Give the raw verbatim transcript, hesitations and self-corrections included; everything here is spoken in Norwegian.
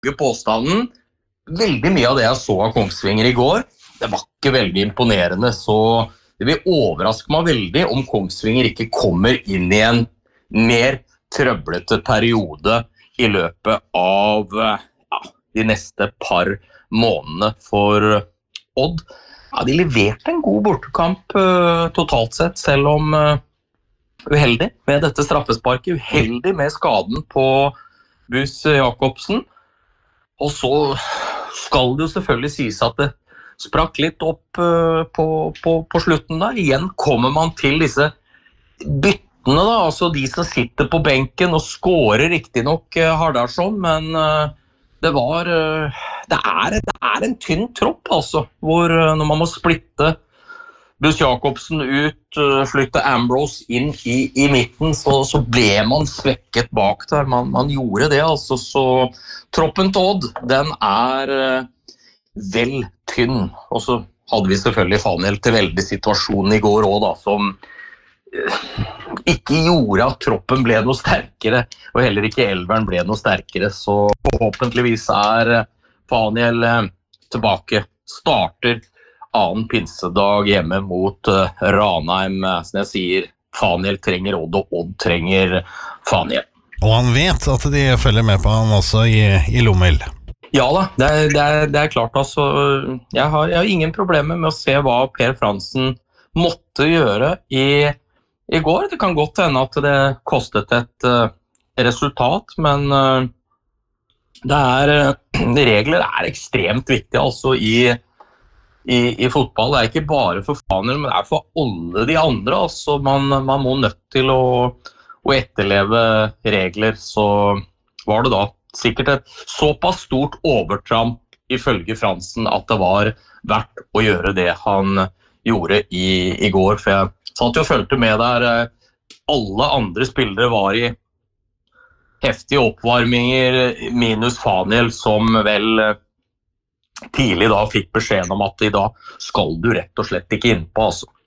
påstanden. Veldig mye av det jeg så av Kongsvinger i går, det var ikke veldig imponerende, så det vil overraske meg veldig om Kongsvinger ikke kommer inn i en mer trøblete periode i løpet av ja, de neste par månedene for Odd. Ja, de leverte en god bortekamp uh, totalt sett, selv om uh, uheldig med dette straffesparket, uheldig med skaden på Bus Jakobsen. Og så skal det jo selvfølgelig sies at det sprakk litt opp uh, på, på, på slutten der. Igjen kommer man til disse byttene da, altså de som sitter på benken og skårer riktig nok uh, Hardardsson, men uh, det var, uh, det er, det er en tynn tropp altså, hvor uh, når man må splitte Bus Jakobsen ut, uh, flytte Ambrose inn i, i midten, så, så ble man svekket bak der, man, man gjorde det altså, så troppen til Odd, den er uh, vel tynn, og så hadde vi selvfølgelig Faniel til veldig situasjonen i går også da, som uh, ikke gjorde at troppen ble noe sterkere, og heller ikke elveren ble noe sterkere, så forhåpentligvis er uh, Faniel uh, tilbake, starter annen pinsedag hjemme mot uh, Ranheim, uh, som jeg sier, Faniel trenger Odd, og Odd trenger Faniel. Og han vet at de følger med på han også i, i Lommel. Ja da, det er, det er, det er klart altså, jeg har, jeg har ingen problemer med å se hva Per Fransen måtte gjøre i, i går. Det kan godt hende at det kostet et uh, resultat, men uh, det er, uh, regler er ekstremt viktige altså i, i, i fotball. Det er ikke bare for Faniel, men det er for alle de andre. Altså, man, man må nødt til å, å etterleve regler, så var det da sikkert et såpass stort overtramp ifølge Fransen at det var verdt å gjøre det han gjorde i, i går. For jeg satt jo og følte med der, alle andre spillere var i heftige oppvarminger, minus Faniel, som vel tidlig da fikk beskjed om at i dag skal du rett og slett ikke innpå, altså.